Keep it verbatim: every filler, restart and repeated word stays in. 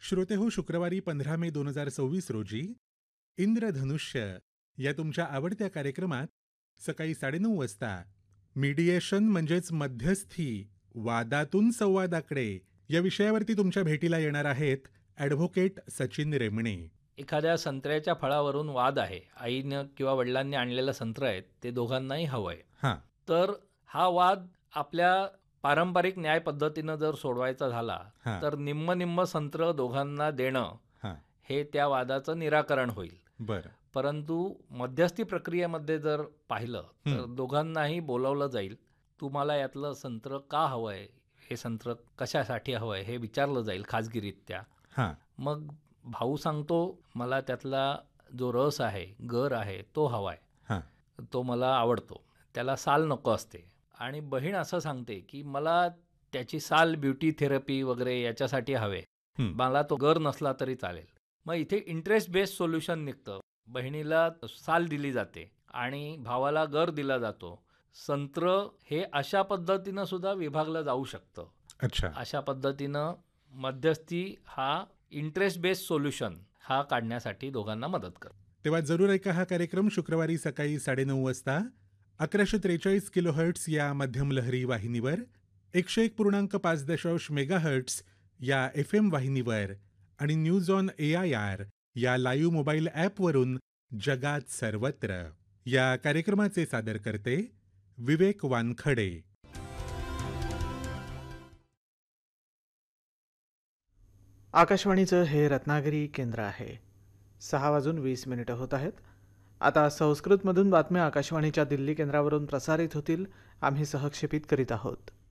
श्रोते हो, शुक्रवारी पंधरा मे दोन हजार सव्वीस रोजी इंद्रधनुष्य या तुमच्या आवडत्या कार्यक्रमात सकाळी साडेनऊ वाजता मीडिएशन म्हणजेच मध्यस्थी, वादातून संवादाकडे या विषयावरती तुमच्या भेटीला येणार आहेत ॲडव्होकेट सचिन रेमणे. एखाद्या संत्र्याच्या फळावरून वाद आहे, आईनं किंवा वडिलांनी आणलेलं संत्र आहे, ते दोघांनाही हवं आहे. हां तर हा वाद आपल्या पारंपरिक न्याय पद्धतीनं जर सोडवायचा झाला हां. तर निम्म निम्म संत्र दोघांना देणं हां हे त्या वादाचं निराकरण होईल. बरं. परंतु मध्यस्थी प्रक्रियेमध्ये जर पाहिलं तर दोघांनाही बोलावलं जाईल. तुम्हाला यातलं संत्र का हवं आहे, हे संत्र कशासाठी हवं आहे हे विचारलं जाईल खाजगीरित्या. हां मग भाऊ सांगतो मला त्यातला जो रस आहे, गर आहे, तो हवा आहे, हां तो मला आवडतो, त्याला साल नको असते. आणि बहीण असं सांगते की मला त्याची साल ब्युटी थेरपी वगैरे याच्यासाठी हवे, हं. मला तो गर नसला तरी चालेल. मग इथे इंटरेस्ट बेस्ड सोल्युशन निघतं. बहिणीला साल दिली जाते आणि भावाला गर दिला जातो. संत्र हे अशा पद्धतीनं सुद्धा विभागलं जाऊ शकतं. अच्छा. अशा पद्धतीनं मध्यस्थी हा इंटरेस्ट बेस्ड सोल्युशन हा काढण्यासाठी दोघांना मदत करतो. तेव्हा जरूर ऐका हा कार्यक्रम शुक्रवारी सकाळी साडेनऊ वाजता अकराशे त्रेचाळीस किलो हर्ट्स या मध्यम लहरी वाहिनीवर, एकशे एक पूर्णांक पाच दशांश मेगा हर्ट्स या एफ एम वाहिनीवर आणि news on A I R या लाईव्ह मोबाईल ॲपवरून जगात सर्वत्र. या कार्यक्रमाचे सादर करते विवेक वानखडे. आकाशवाणीचं हे रत्नागिरी केंद्र आहे. सहा वाजून वीस मिनिटं होत आहेत. आता संस्कृतमधून बातम्या आकाशवाणीच्या दिल्ली केंद्रावरून प्रसारित होतील. आम्ही सहक्षेपित करीत आहोत.